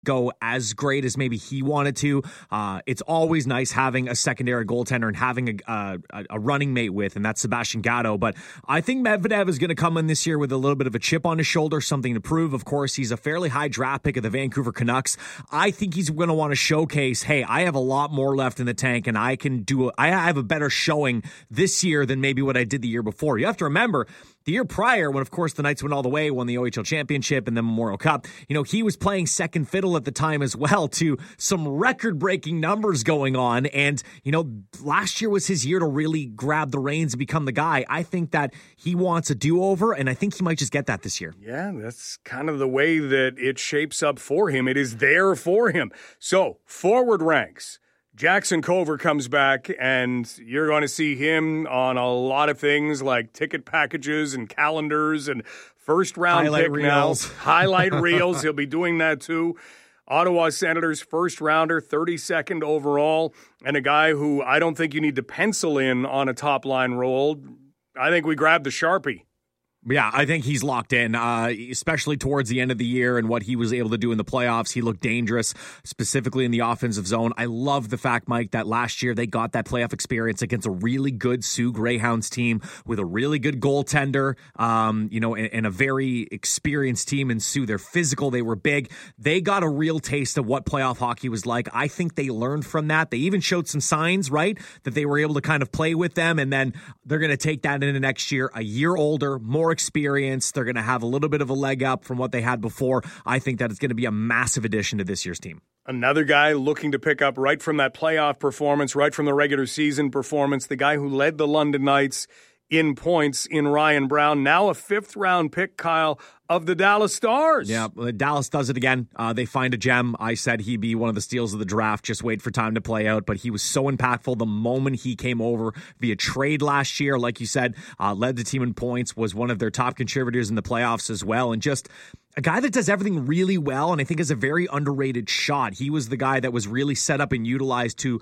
go as great as maybe he wanted to. It's always nice having a secondary goaltender and having a running mate with, and that's Sebastian Gatto. But I think Medvedev is going to come in this year with a little bit of a chip on his shoulder, something to prove. Of course, he's a fairly high draft pick of the Vancouver Canucks. I think he's going to want to showcase, hey, I have a lot more left in the tank, and I have a better showing this year than maybe what I did the year before. You have to remember, the year prior, when, of course, the Knights went all the way, won the OHL Championship and then Memorial Cup, he was playing second fiddle at the time as well to some record-breaking numbers going on. And, last year was his year to really grab the reins and become the guy. I think that he wants a do-over, and I think he might just get that this year. Yeah, that's kind of the way that it shapes up for him. It is there for him. So, forward ranks. Jackson Cover comes back, and you're going to see him on a lot of things like ticket packages and calendars and first-round highlight pick reels. now. Highlight reels. He'll be doing that too. Ottawa Senators first-rounder, 32nd overall, and a guy who I don't think you need to pencil in on a top-line role. I think we grabbed the Sharpie. Yeah, I think he's locked in, especially towards the end of the year and what he was able to do in the playoffs. He looked dangerous, specifically in the offensive zone. I love the fact, Mike, that last year they got that playoff experience against a really good Sioux Greyhounds team with a really good goaltender, and a very experienced team in Sioux. They're physical. They were big. They got a real taste of what playoff hockey was like. I think they learned from that. They even showed some signs, right, that they were able to kind of play with them, and then they're going to take that into next year, a year older, more experience. They're going to have a little bit of a leg up from what they had before. I think that it's going to be a massive addition to this year's team. Another guy looking to pick up right from that playoff performance, right from the regular season performance, the guy who led the London Knights in points in Ryan Brown, now a fifth-round pick, Kyle, of the Dallas Stars. Yeah, Dallas does it again. They find a gem. I said he'd be one of the steals of the draft. Just wait for time to play out. But he was so impactful the moment he came over via trade last year. Like you said, led the team in points, was one of their top contributors in the playoffs as well. And just a guy that does everything really well, and I think is a very underrated shot. He was the guy that was really set up and utilized to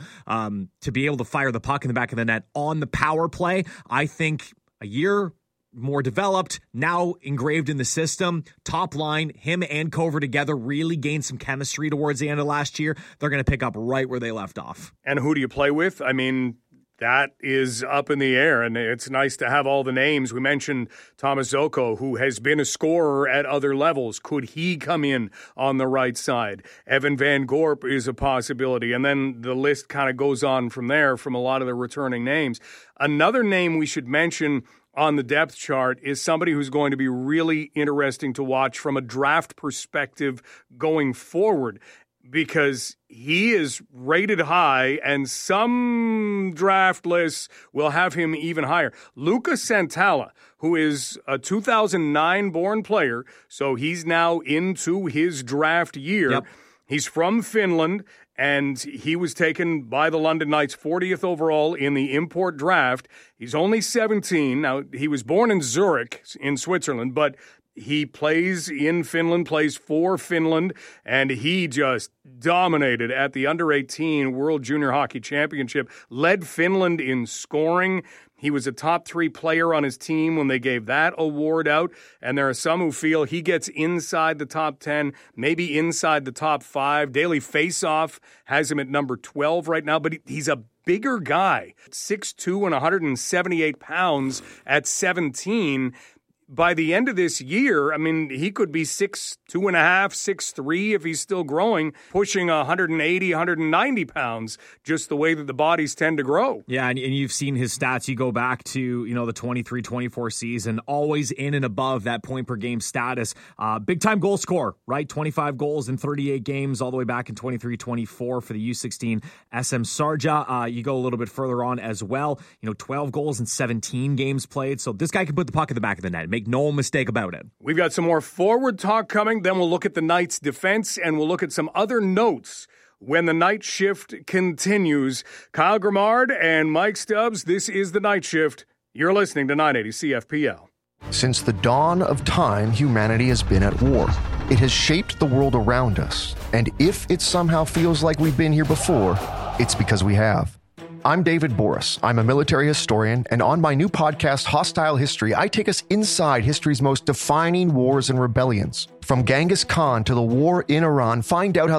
be able to fire the puck in the back of the net on the power play. I think a year more developed, now engraved in the system, top line, him and Cover together really gained some chemistry towards the end of last year. They're going to pick up right where they left off. And who do you play with? I mean, that is up in the air, and it's nice to have all the names. We mentioned Thomas Zoko, who has been a scorer at other levels. Could he come in on the right side? Evan Van Gorp is a possibility, and then the list kind of goes on from there from a lot of the returning names. Another name we should mention on the depth chart is somebody who's going to be really interesting to watch from a draft perspective going forward, because he is rated high, and some draft lists will have him even higher. Lucas Santala, who is a 2009-born player, so he's now into his draft year. Yep. He's from Finland, and he was taken by the London Knights 40th overall in the import draft. He's only 17. Now, he was born in Zurich in Switzerland, but he plays in Finland, plays for Finland, and he just dominated at the Under-18 World Junior Hockey Championship, led Finland in scoring. He was a top 3 player on his team when they gave that award out, and there are some who feel he gets inside the top 10, maybe inside the top 5. Daily Faceoff has him at number 12 right now, but he's a bigger guy, 6'2" and 178 pounds at 17. By the end of this year, I mean, he could be 6'2.5", 6'3", if he's still growing, pushing 180, 190 pounds, just the way that the bodies tend to grow. Yeah, and you've seen his stats. You go back to, the 23-24 season, always in and above that point-per-game status. Big-time goal scorer, right? 25 goals in 38 games all the way back in 23-24 for the U16 SM Sarja. You go a little bit further on as well. 12 goals in 17 games played. So this guy can put the puck in the back of the net. Make no mistake about it. We've got some more forward talk coming. Then we'll look at the Knights' defense, and we'll look at some other notes when the night shift continues. Kyle Grimard and Mike Stubbs, this is the Night Shift. You're listening to 980 CFPL. Since the dawn of time, humanity has been at war. It has shaped the world around us. And if it somehow feels like we've been here before, it's because we have. I'm David Boris. I'm a military historian, and on my new podcast, Hostile History, I take us inside history's most defining wars and rebellions. From Genghis Khan to the war in Iran, find out how